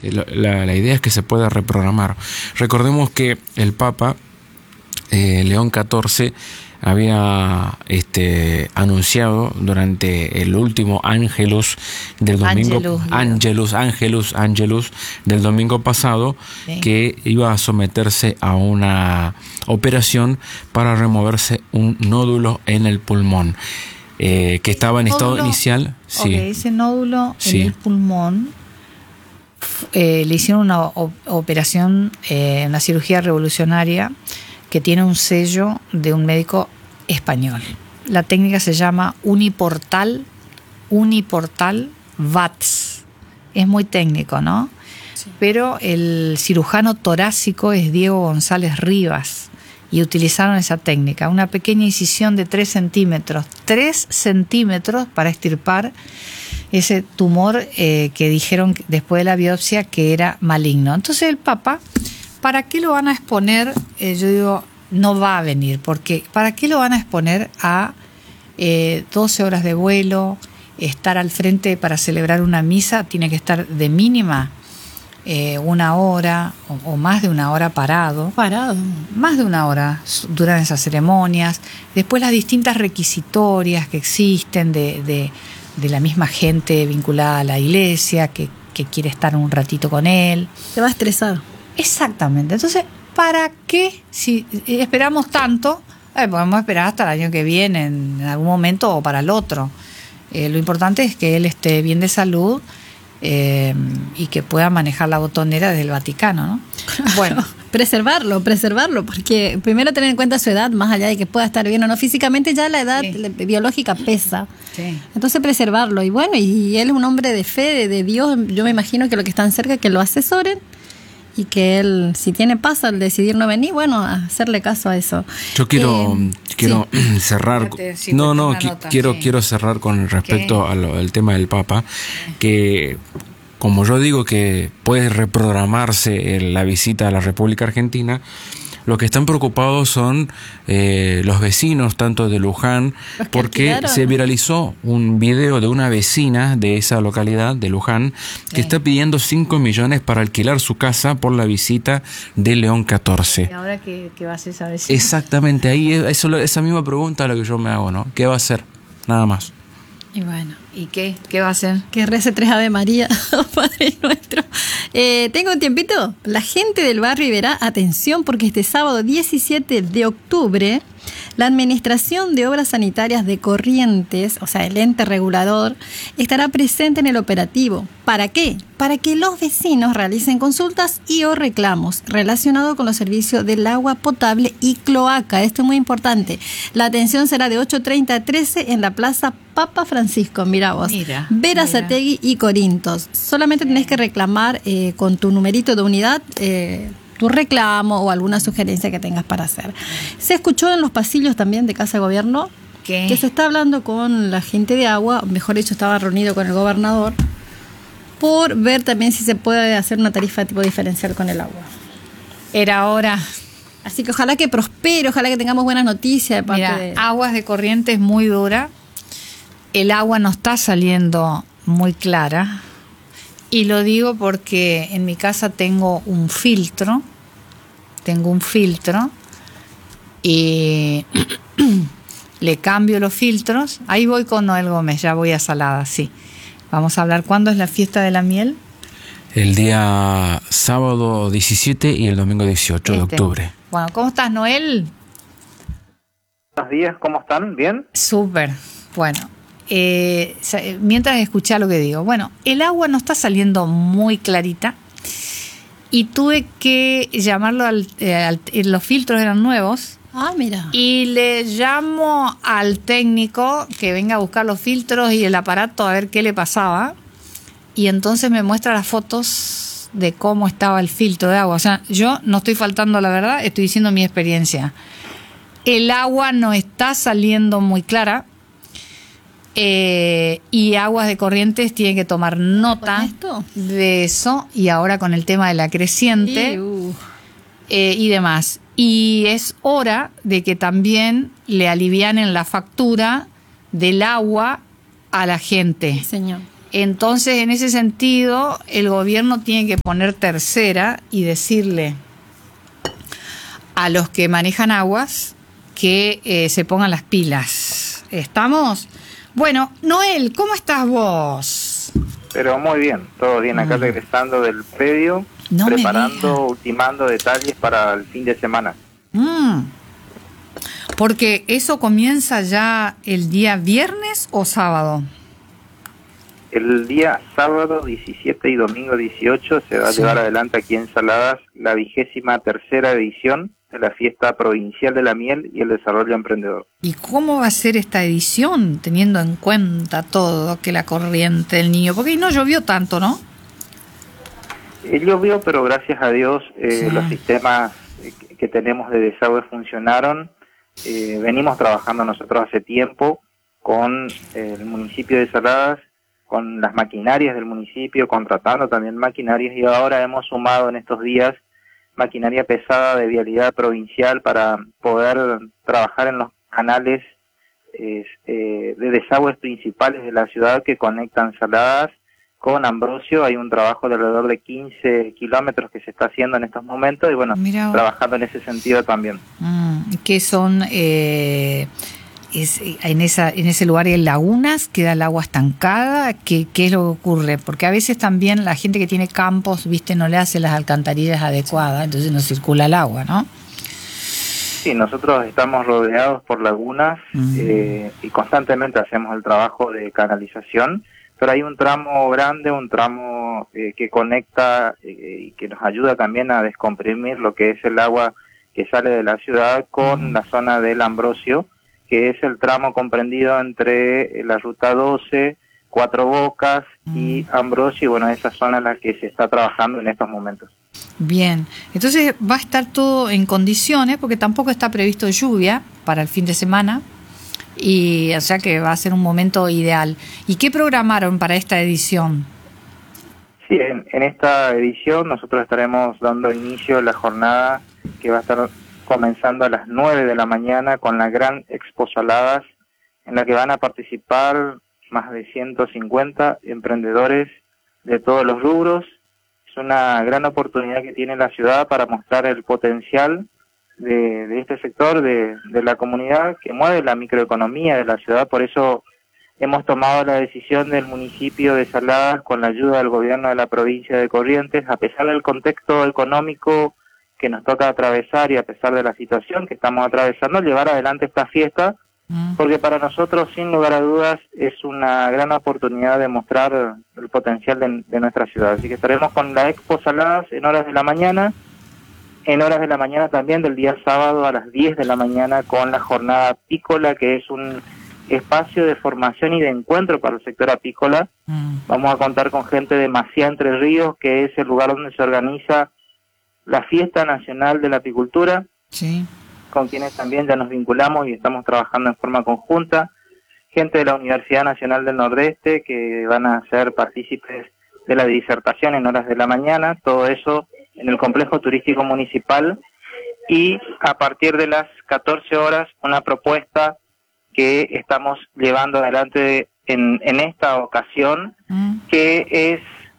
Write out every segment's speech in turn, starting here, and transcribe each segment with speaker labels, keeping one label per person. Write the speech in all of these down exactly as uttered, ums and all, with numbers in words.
Speaker 1: la, la idea es que se pueda reprogramar. Recordemos que el Papa eh, León catorce había este, anunciado durante el último Ángelus del domingo,
Speaker 2: Angelus,
Speaker 1: Angelus, Angelus, Angelus del domingo pasado, sí, que iba a someterse a una operación para removerse un nódulo en el pulmón, eh, que estaba en estado inicial. Sí.
Speaker 2: Okay, ese nódulo
Speaker 1: sí.
Speaker 2: en el pulmón, eh, le hicieron una op- operación, eh, una cirugía revolucionaria, que tiene un sello de un médico español. La técnica se llama uniportal, uniportal V A T S. Es muy técnico, ¿no? Sí. Pero el cirujano torácico es Diego González Rivas y utilizaron esa técnica, una pequeña incisión de tres centímetros, tres centímetros para extirpar ese tumor eh, que dijeron después de la biopsia que era maligno. Entonces el Papa, ¿para qué lo van a exponer? Eh, yo digo, no va a venir, porque ¿para qué lo van a exponer a eh, doce horas de vuelo, estar al frente para celebrar una misa? Tiene que estar de mínima eh, una hora o, o más de una hora parado.
Speaker 3: Parado.
Speaker 2: Más de una hora duran esas ceremonias. Después las distintas requisitorias que existen de, de, de la misma gente vinculada a la iglesia, que, que quiere estar un ratito con él.
Speaker 3: Te va a estresar.
Speaker 2: Exactamente. Entonces, ¿para qué? Si esperamos tanto, eh, podemos esperar hasta el año que viene, en algún momento o para el otro. Eh, lo importante es que él esté bien de salud eh, y que pueda manejar la botonera desde el Vaticano, ¿no? Bueno,
Speaker 3: preservarlo, preservarlo, porque primero tener en cuenta su edad, más allá de que pueda estar bien o no físicamente, ya la edad sí. biológica pesa. Sí. Entonces preservarlo. Y bueno, y él es un hombre de fe, de, de Dios. Yo me imagino que los que están cerca que lo asesoren. Y que él, si tiene paz al decidir no venir, bueno, hacerle caso a eso.
Speaker 1: Yo quiero eh, quiero sí. cerrar.
Speaker 2: Sí,
Speaker 1: no, no, qui-
Speaker 2: nota,
Speaker 1: quiero
Speaker 2: sí.
Speaker 1: quiero cerrar con respecto al, al tema del Papa, que como yo digo que puede reprogramarse la visita a la República Argentina. Los que están preocupados son eh, los vecinos, tanto de Luján, porque alquilaron. Se viralizó un video de una vecina de esa localidad, de Luján, que sí. está pidiendo cinco millones para alquilar su casa por la visita de León catorce.
Speaker 2: ¿Y ahora qué, qué va a hacer esa vecina?
Speaker 1: Exactamente, ahí eso, esa misma pregunta es la que yo me hago, ¿no? ¿Qué va a hacer? Nada más.
Speaker 2: Y bueno, ¿y qué? ¿Qué va a hacer?
Speaker 3: Que rece tres Ave María, Padre Nuestro. Eh, ¿Tengo un tiempito? La gente del barrio verá, atención, porque este sábado diecisiete de octubre, la Administración de Obras Sanitarias de Corrientes, o sea, el ente regulador, estará presente en el operativo. ¿Para qué? Para que los vecinos realicen consultas y o reclamos relacionados con los servicios del agua potable y cloaca. Esto es muy importante. La atención será de ocho treinta a trece en la Plaza Papa Francisco. Mira vos.
Speaker 2: Mira,
Speaker 3: Berazategui y Corintos. Solamente tenés que reclamar eh, con tu numerito de unidad eh, tu reclamo o alguna sugerencia que tengas para hacer. Se escuchó en los pasillos también de Casa de Gobierno
Speaker 2: ¿Qué?
Speaker 3: que se está hablando con la gente de agua, mejor dicho, estaba reunido con el gobernador, por ver también si se puede hacer una tarifa tipo diferencial con el agua.
Speaker 2: Era hora.
Speaker 3: Así que ojalá que prospere, ojalá que tengamos buenas noticias de parte
Speaker 2: Mira,
Speaker 3: de...
Speaker 2: Aguas de Corrientes es muy dura. El agua no está saliendo muy clara. Y lo digo porque en mi casa tengo un filtro. Tengo un filtro. Y le cambio los filtros. Ahí voy con Noel Gómez, ya voy a Salada, sí. Vamos a hablar, ¿cuándo es la fiesta de la miel?
Speaker 1: El día sábado diecisiete y el domingo dieciocho
Speaker 2: este.
Speaker 1: de octubre.
Speaker 2: Bueno, ¿cómo estás, Noel?
Speaker 4: Buenos días, ¿cómo están? ¿Bien?
Speaker 2: Súper, bueno. Eh, mientras escuchá lo que digo. Bueno, el agua no está saliendo muy clarita y tuve que llamarlo al, eh, al, los filtros eran nuevos.
Speaker 3: Ah, mira.
Speaker 2: Y le llamo al técnico que venga a buscar los filtros y el aparato a ver qué le pasaba. Y entonces me muestra las fotos de cómo estaba el filtro de agua. O sea, yo no estoy faltando la verdad, estoy diciendo mi experiencia. El agua no está saliendo muy clara. Eh, y Aguas de Corrientes tiene que tomar nota de eso. Y ahora con el tema de la creciente
Speaker 3: uh.
Speaker 2: eh, y demás. Y es hora de que también le alivianen la factura del agua a la gente.
Speaker 3: Señor.
Speaker 2: Entonces, en ese sentido, el gobierno tiene que poner tercera y decirle a los que manejan aguas que eh, se pongan las pilas. ¿Estamos? Bueno, Noel, ¿cómo estás vos?
Speaker 4: Pero muy bien, todo bien. Acá mm. regresando del predio, no preparando, ultimando detalles para el fin de semana.
Speaker 2: Mm. Porque eso comienza ya el día viernes o sábado.
Speaker 4: El día sábado diecisiete y domingo dieciocho se va a sí. llevar adelante aquí en Saladas la vigésima tercera edición de la Fiesta Provincial de la Miel y el Desarrollo Emprendedor.
Speaker 2: ¿Y cómo va a ser esta edición, teniendo en cuenta todo, que la corriente del Niño? Porque no llovió tanto, ¿no?
Speaker 4: Eh, llovió, pero gracias a Dios eh, sí. los sistemas que tenemos de desagüe funcionaron. Eh, venimos trabajando nosotros hace tiempo con eh, el municipio de Saladas, con las maquinarias del municipio, contratando también maquinarias, y ahora hemos sumado en estos días maquinaria pesada de vialidad provincial para poder trabajar en los canales eh, eh, de desagües principales de la ciudad que conectan Saladas con Ambrosio. Hay un trabajo de alrededor de quince kilómetros que se está haciendo en estos momentos y bueno, Mirá. trabajando en ese sentido también.
Speaker 2: Mm, ¿Qué son? Eh, es, en, esa, en ese lugar hay lagunas, queda el agua estancada. ¿Qué, ¿Qué es lo que ocurre? Porque a veces también la gente que tiene campos, viste, no le hace las alcantarillas adecuadas, entonces no circula el agua, ¿no?
Speaker 4: Sí, nosotros estamos rodeados por lagunas mm. eh, y constantemente hacemos el trabajo de canalización, pero hay un tramo grande, un tramo eh, que conecta eh, y que nos ayuda también a descomprimir lo que es el agua que sale de la ciudad con mm. la zona del Ambrosio, que es el tramo comprendido entre la Ruta doce, Cuatro Bocas mm. y Ambrosio, y bueno, esa zona en la que se está trabajando en estos momentos.
Speaker 2: Bien, entonces va a estar todo en condiciones, porque tampoco está previsto lluvia para el fin de semana, y o sea que va a ser un momento ideal. ¿Y qué programaron para esta edición?
Speaker 4: Sí, en, en esta edición nosotros estaremos dando inicio a la jornada que va a estar comenzando a las nueve de la mañana con la gran Expo Saladas, en la que van a participar más de ciento cincuenta emprendedores de todos los rubros. Es una gran oportunidad que tiene la ciudad para mostrar el potencial de, de este sector, de, de la comunidad, que mueve la microeconomía de la ciudad. Por eso hemos tomado la decisión del municipio de Saladas, con la ayuda del gobierno de la provincia de Corrientes, a pesar del contexto económico que nos toca atravesar y a pesar de la situación que estamos atravesando, llevar adelante esta fiesta, porque para nosotros, sin lugar a dudas, es una gran oportunidad de mostrar el potencial de, de nuestra ciudad. Así que estaremos con la Expo Saladas en horas de la mañana, en horas de la mañana también del día sábado a las diez de la mañana con la jornada apícola, que es un espacio de formación y de encuentro para el sector apícola. Mm. Vamos a contar con gente de Maciá, Entre Ríos, que es el lugar donde se organiza la Fiesta Nacional de la Apicultura, sí. con quienes también ya nos vinculamos y estamos trabajando en forma conjunta. Gente de la Universidad Nacional del Nordeste que van a ser partícipes de la disertación en horas de la mañana, todo eso en el complejo turístico municipal, y a partir de las catorce horas una propuesta que estamos llevando adelante en, en esta ocasión, mm. que es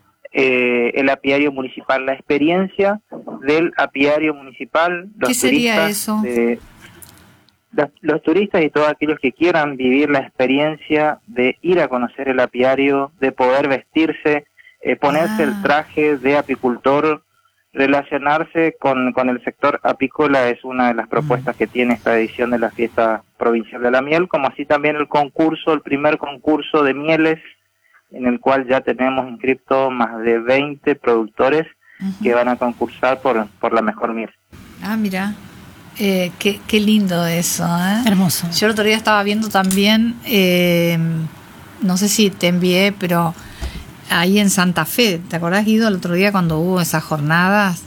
Speaker 4: eh, el apiario municipal, la experiencia del apiario municipal. Los
Speaker 2: ¿Qué sería eso?
Speaker 4: De, los, los turistas y todos aquellos que quieran vivir la experiencia de ir a conocer el apiario, de poder vestirse, eh, ponerse ah. el traje de apicultor, relacionarse con, con el sector apícola, es una de las propuestas mm. que tiene esta edición de la Fiesta Provincial de la Miel, como así también el concurso, el primer concurso de mieles, en el cual ya tenemos inscriptos más de veinte productores uh-huh. que van a concursar por, por la mejor miel.
Speaker 2: Ah, mira, eh, qué, qué lindo eso, ¿eh?
Speaker 3: Hermoso.
Speaker 2: Yo el otro día estaba viendo también, eh, no sé si te envié, pero ahí en Santa Fe, ¿te acordás, Guido, el otro día cuando hubo esas jornadas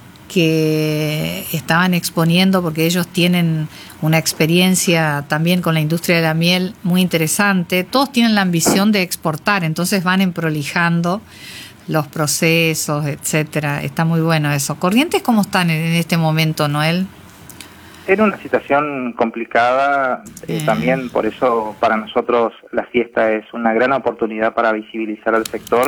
Speaker 2: que estaban exponiendo, porque ellos tienen una experiencia también con la industria de la miel muy interesante? Todos tienen la ambición de exportar, entonces van emprolijando los procesos, etcétera. Está muy bueno eso. ¿Corrientes cómo están en este momento, Noel?
Speaker 4: Era una situación complicada, eh, también por eso para nosotros la fiesta es una gran oportunidad para visibilizar al sector,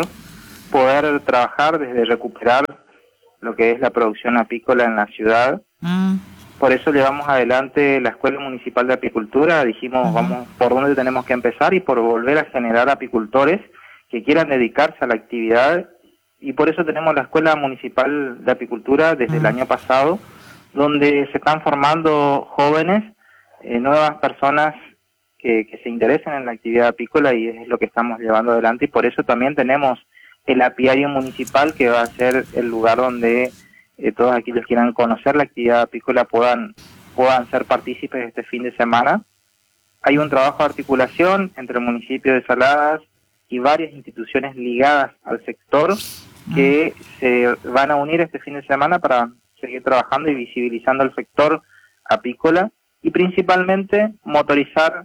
Speaker 4: poder trabajar desde recuperar lo que es la producción apícola en la ciudad. Mm. Por eso llevamos adelante la Escuela Municipal de Apicultura, dijimos uh-huh. vamos por dónde tenemos que empezar y por volver a generar apicultores que quieran dedicarse a la actividad, y por eso tenemos la Escuela Municipal de Apicultura desde uh-huh. el año pasado, donde se están formando jóvenes, eh, nuevas personas que, que se interesen en la actividad apícola, y es lo que estamos llevando adelante, y por eso también tenemos el apiario municipal, que va a ser el lugar donde eh, todos aquellos que quieran conocer la actividad apícola puedan, puedan ser partícipes este fin de semana. Hay un trabajo de articulación entre el municipio de Saladas y varias instituciones ligadas al sector que se van a unir este fin de semana para seguir trabajando y visibilizando el sector apícola, y principalmente motorizar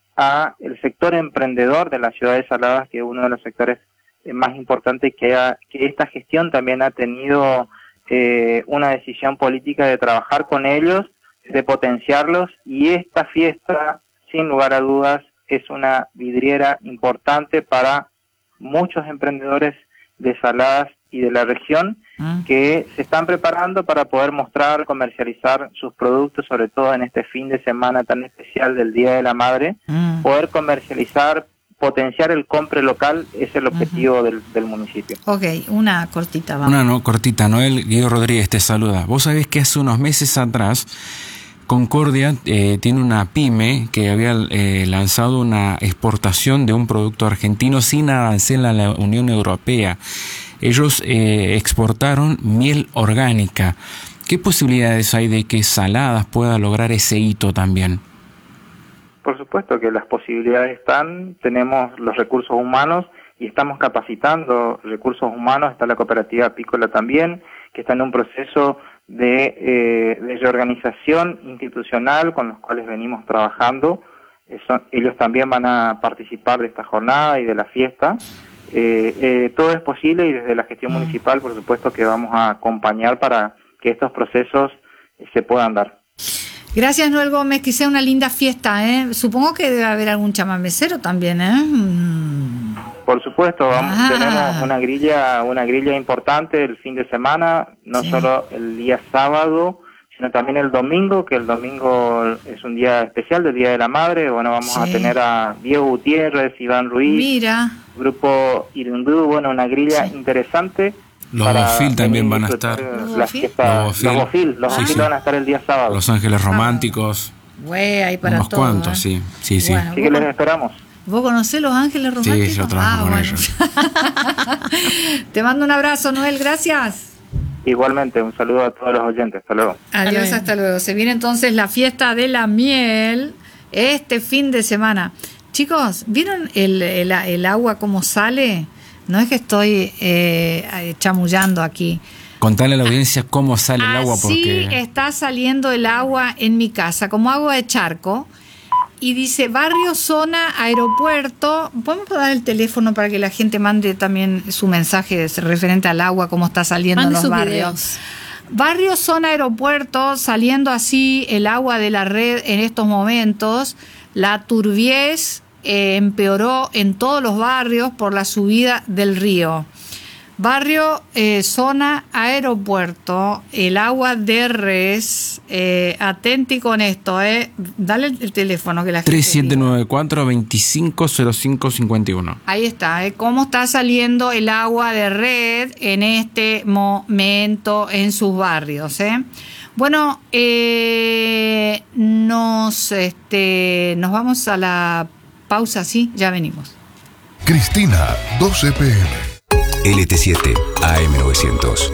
Speaker 4: a el sector emprendedor de la ciudad de Saladas, que es uno de los sectores eh, más importantes, que, ha, que esta gestión también ha tenido eh, una decisión política de trabajar con ellos, de potenciarlos, y esta fiesta, sin lugar a dudas, es una vidriera importante para muchos emprendedores de Saladas y de la región mm. que se están preparando para poder mostrar, comercializar sus productos, sobre todo en este fin de semana tan especial del Día de la Madre, mm. poder comercializar, potenciar el compre local, es el objetivo uh-huh. del, del municipio.
Speaker 2: Ok, una cortita, vamos.
Speaker 1: Una no, cortita, Noel Guido Rodríguez te saluda. Vos sabés que hace unos meses atrás Concordia eh, tiene una pyme que había eh, lanzado una exportación de un producto argentino sin arancel a la Unión Europea. Ellos eh, exportaron miel orgánica. ¿Qué posibilidades hay de que Saladas pueda lograr ese hito también?
Speaker 4: Por supuesto que las posibilidades están, tenemos los recursos humanos y estamos capacitando recursos humanos, está la cooperativa apícola también, que está en un proceso de, eh, de reorganización institucional con los cuales venimos trabajando. Eso, ellos también van a participar de esta jornada y de la fiesta. Eh, eh, todo es posible, y desde la gestión municipal, por supuesto, que vamos a acompañar para que estos procesos eh, se puedan dar.
Speaker 2: Gracias, Noel Gómez, que sea una linda fiesta, ¿eh? Supongo que debe haber algún chamamecero también, ¿eh? Mm.
Speaker 4: Por supuesto, vamos, ah. tenemos una grilla, una grilla importante el fin de semana, no sí. solo el día sábado, sino también el domingo, que el domingo es un día especial del Día de la Madre. Bueno, vamos sí. a tener a Diego Gutiérrez, Iván Ruiz,
Speaker 2: Mira.
Speaker 4: Grupo Irundú, bueno, una grilla sí. interesante.
Speaker 1: Los Bofil también van a estar.
Speaker 4: Las fiestas, los Bofil, los Bofil sí, van a estar el día sábado.
Speaker 1: Los Ángeles Románticos.
Speaker 2: Güey, ahí para
Speaker 1: unos
Speaker 2: todo,
Speaker 1: cuantos,
Speaker 2: ¿eh?
Speaker 1: sí, sí, sí.
Speaker 4: Bueno, Así que les esperamos.
Speaker 2: ¿Vos conocés Los Ángeles Románticos?
Speaker 1: Sí, yo trabajo
Speaker 2: ah,
Speaker 1: con
Speaker 2: bueno.
Speaker 1: ellos.
Speaker 2: Te mando un abrazo, Noel, gracias.
Speaker 4: Igualmente, un saludo a todos los oyentes. Hasta luego.
Speaker 2: Adiós, hasta, hasta luego. Se viene entonces la fiesta de la miel este fin de semana. Chicos, ¿vieron el, el, el agua cómo sale? No es que estoy eh, chamullando aquí.
Speaker 1: Contale a la audiencia cómo sale el agua, porque
Speaker 2: Así está saliendo el agua en mi casa, como agua de charco. Y dice barrio, zona, aeropuerto. ¿Podemos dar el teléfono para que la gente mande también su mensaje referente al agua, cómo está saliendo en los barrios? Videos. Barrio, zona, aeropuerto, saliendo así el agua de la red en estos momentos. La turbiez eh, empeoró en todos los barrios por la subida del río. Barrio, eh, zona, aeropuerto, el agua de res, eh, atenti con esto, eh. Dale el, el teléfono que la gente
Speaker 1: tres siete nueve cuatro, dos cinco cero cinco cinco uno.
Speaker 2: Ahí está, eh, cómo está saliendo el agua de red en este momento en sus barrios, eh. Bueno, eh, nos, este, nos vamos a la pausa, sí, ya venimos.
Speaker 5: Cristina, doce pe eme.
Speaker 6: L T siete A M novecientos.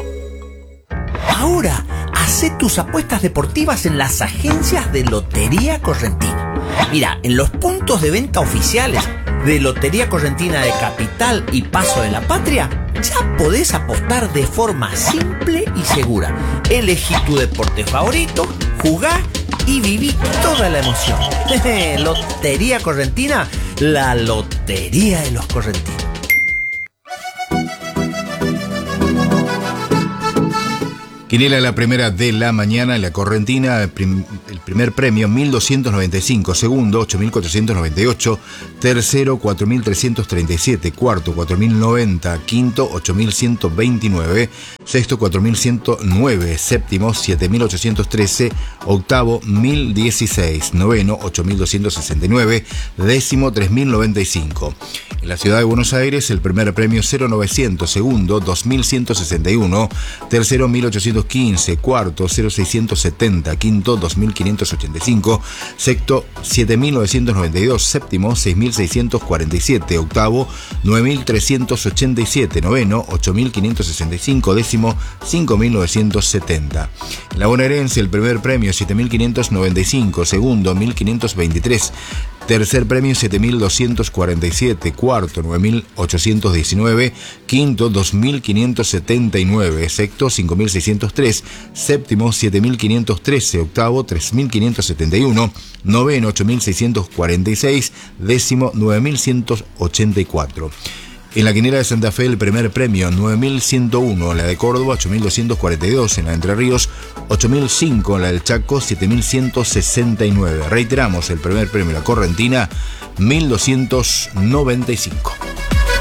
Speaker 7: Ahora, hacé tus apuestas deportivas en las agencias de Lotería Correntina. Mira, en los puntos de venta oficiales de Lotería Correntina de Capital y Paso de la Patria, ya podés apostar de forma simple y segura. Elegí tu deporte favorito, jugá y viví toda la emoción. Lotería Correntina, la lotería de los correntinos.
Speaker 8: Quiniela la primera de la mañana en la Correntina, el, prim, el primer premio mil doscientos noventa y cinco, segundo ocho mil cuatrocientos noventa y ocho, tercero cuatro mil trescientos treinta y siete, cuarto cuatro mil noventa, quinto ocho mil ciento veintinueve, sexto cuatro mil ciento nueve, séptimo siete mil ochocientos trece, octavo mil dieciséis, noveno ocho mil doscientos sesenta y nueve, décimo tres mil noventa y cinco. En la ciudad de Buenos Aires el primer premio cero mil novecientos, segundo dos mil ciento sesenta y uno, tercero mil ochocientos quince, cuarto cero mil seiscientos setenta, quinto dos mil quinientos ochenta y cinco, sexto siete mil novecientos noventa y dos, séptimo seis mil seiscientos cuarenta y siete, octavo nueve mil trescientos ochenta y siete, noveno ocho mil quinientos sesenta y cinco, décimo cinco mil novecientos setenta. En la bonaerense el primer premio siete mil quinientos noventa y cinco, segundo mil quinientos veintitrés, tercer premio siete mil doscientos cuarenta y siete, cuarto nueve mil ochocientos diecinueve, quinto dos mil quinientos setenta y nueve, sexto cinco mil seiscientos tres, séptimo siete mil quinientos trece, octavo tres mil quinientos setenta y uno, noveno ocho mil seiscientos cuarenta y seis, décimo nueve mil ciento ochenta y cuatro. En la quiniela de Santa Fe el primer premio nueve mil ciento uno, en la de Córdoba ocho mil doscientos cuarenta y dos, en la de Entre Ríos ocho mil cinco, en la del Chaco siete mil ciento sesenta y nueve. Reiteramos, el primer premio de la Correntina mil doscientos noventa y cinco.